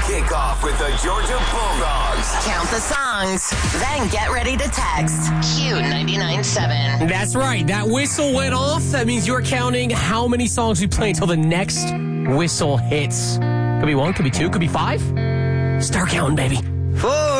Kick off with the Georgia Bulldogs. Count the songs, then get ready to text Q99.7. That's right. That whistle went off. That means you're counting how many songs we play until the next whistle hits. Could be one, could be two, could be five. Start counting, baby. 4.